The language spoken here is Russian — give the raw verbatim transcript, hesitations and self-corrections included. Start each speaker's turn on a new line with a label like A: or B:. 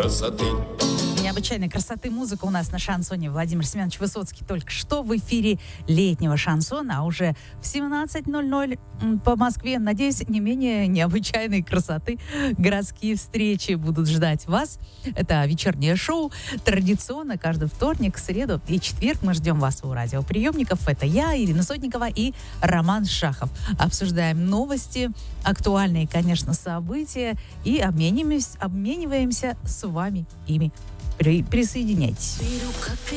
A: красоты.
B: Необычайной красоты музыка у нас на шансоне. Владимир Семенович Высоцкий только что в эфире летнего шансона, а уже в семнадцать ноль ноль по Москве, надеюсь, не менее необычайной красоты городские встречи будут ждать вас. Это вечернее шоу. Традиционно каждый вторник, среду и четверг мы ждем вас у радиоприемников. Это я, Ирина Сотникова и Роман Шахов. Обсуждаем новости, актуальные, конечно, события и обмениваемся, обмениваемся с вами ими. При, присоединяйтесь.